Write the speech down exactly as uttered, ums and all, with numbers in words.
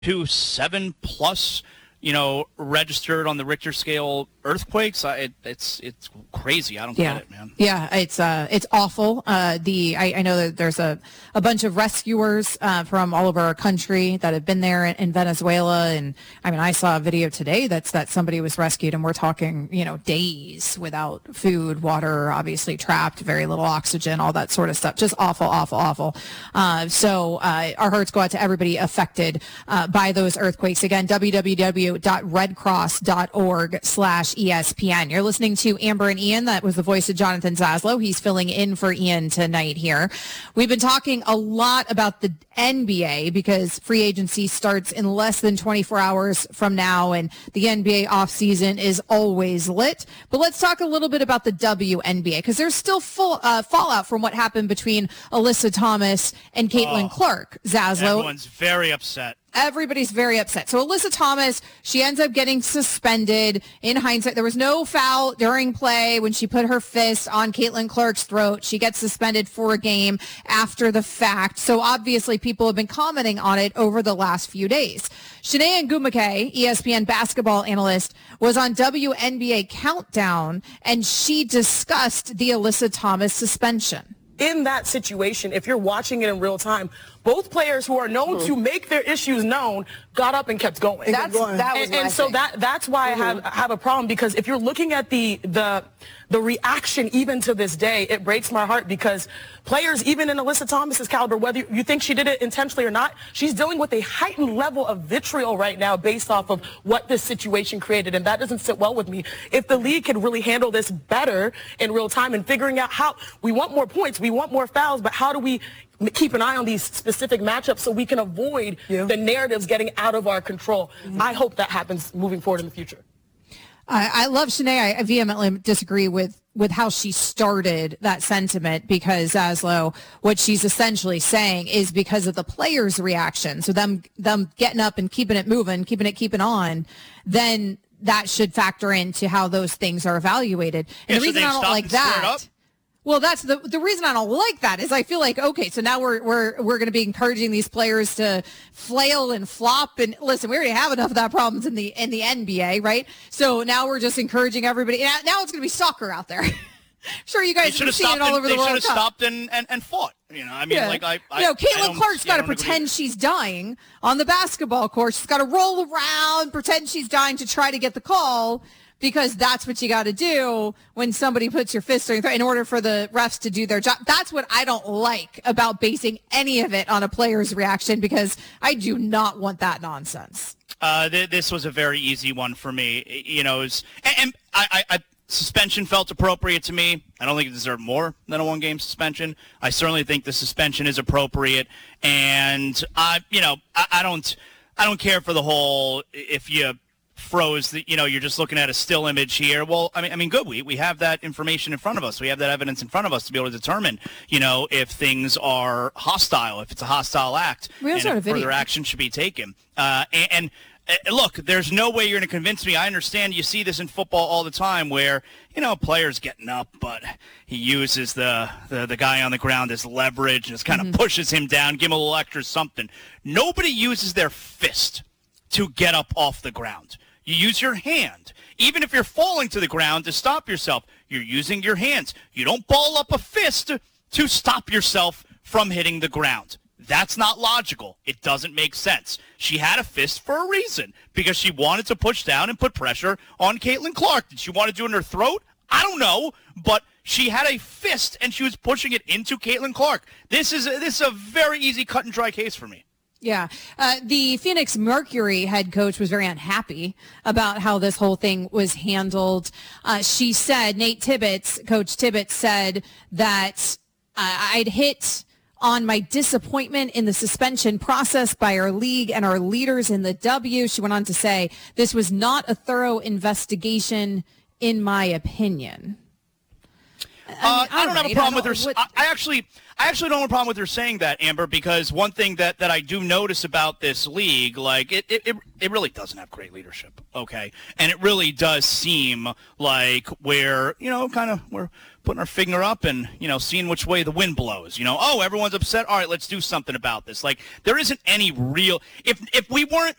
to seven plus, you know, registered on the Richter scale earthquakes. I, it, it's it's crazy. I don't yeah. get it, man. Yeah, it's uh, it's awful. Uh, the I, I know that there's a, a bunch of rescuers uh, from all over our country that have been there in, in Venezuela, and I mean, I saw a video today that's that somebody was rescued, and we're talking, you know, days without food, water, obviously trapped, very little oxygen, all that sort of stuff. Just awful, awful, awful. Uh, so uh, our hearts go out to everybody affected uh, by those earthquakes. Again, w w w dot red cross dot org slash E S P N. You're listening to Amber and Ian. That was the voice of Jonathan Zaslow. He's filling in for Ian tonight here. We've been talking a lot about the N B A because free agency starts in less than twenty-four hours from now, and the N B A offseason is always lit. But let's talk a little bit about the W N B A because there's still full uh, fallout from what happened between Alyssa Thomas and Caitlin Oh, Clark. Zaslow. Everyone's very upset. Everybody's very upset. So Alyssa Thomas, she ends up getting suspended. In hindsight, there was no foul during play when she put her fist on Caitlin Clark's throat. She gets suspended for a game after the fact. So obviously people have been commenting on it over the last few days. Shanae Ngumake, E S P N basketball analyst, was on W N B A Countdown, and she discussed the Alyssa Thomas suspension. In that situation, if you're watching it in real time, both players who are known mm-hmm. to make their issues known got up and kept going. That's, going. That was and, and so that that's why mm-hmm. I have I have a problem, because if you're looking at the the the reaction even to this day, it breaks my heart, because players, even in Alyssa Thomas's caliber, whether you think she did it intentionally or not, she's dealing with a heightened level of vitriol right now based off of what this situation created, and that doesn't sit well with me. If the league could really handle this better in real time and figuring out how we want more points, we want more fouls, but how do we keep an eye on these specific matchups so we can avoid yeah. the narratives getting out of our control? Mm-hmm. I hope that happens moving forward in the future. I, I love Shanae. I vehemently disagree with, with how she started that sentiment, because Zaslow, what she's essentially saying is because of the players' reaction, so them them getting up and keeping it moving, keeping it keeping on, then that should factor into how those things are evaluated. And yeah, the reason so I don't like that. Well, that's the the reason I don't like that is I feel like, okay, so now we're we're we're going to be encouraging these players to flail and flop, and listen, we already have enough of that problems in the in the N B A, right? So now we're just encouraging everybody. Now, now it's going to be soccer out there. I'm sure you guys have seen it all over the World Cup. They should have stopped and, and, and fought. You know, I mean, yeah. like I, I you know, Caitlin I Clark's got to yeah, pretend she's dying on the basketball court. She's got to roll around, pretend she's dying to try to get the call, because that's what you got to do when somebody puts your fist on your throat in order for the refs to do their job. That's what I don't like about basing any of it on a player's reaction, because I do not want that nonsense. Uh, th- this was a very easy one for me. You know, it was, and, and I, I, I suspension felt appropriate to me. I don't think it deserved more than a one-game suspension. I certainly think the suspension is appropriate, and I, you know, I, I don't, I don't care for the whole if you froze the, you know, you're just looking at a still image here. Well, I mean, I mean, good. We we have that information in front of us. We have that evidence in front of us to be able to determine, you know, if things are hostile, if it's a hostile act, we and if further action should be taken. Uh, and, and uh, look, there's no way you're going to convince me. I understand you see this in football all the time, where, you know, players getting up, but he uses the the, the guy on the ground as leverage and just kind of mm-hmm. pushes him down, give him a little extra something. Nobody uses their fist to get up off the ground. You use your hand. Even if you're falling to the ground to stop yourself, you're using your hands. You don't ball up a fist to stop yourself from hitting the ground. That's not logical. It doesn't make sense. She had a fist for a reason, because she wanted to push down and put pressure on Caitlin Clark. Did she want to do it in her throat? I don't know, but she had a fist and she was pushing it into Caitlin Clark. This is a, this is a very easy cut and dry case for me. Yeah. Uh, the Phoenix Mercury head coach was very unhappy about how this whole thing was handled. Uh, she said, Nate Tibbetts, Coach Tibbetts said that uh, I'd hit on my disappointment in the suspension process by our league and our leaders in the W. She went on to say, this was not a thorough investigation, in my opinion. I, mean, uh, I don't right. have a problem with her. What, I, I actually, I actually don't have a problem with her saying that, Amber, because one thing that, that I do notice about this league, like it, it, it really doesn't have great leadership. Okay. And it really does seem like we're, you know, kind of, we're putting our finger up and, you know, seeing which way the wind blows. You know, oh, everyone's upset. All right, let's do something about this. Like, there isn't any real – if if we weren't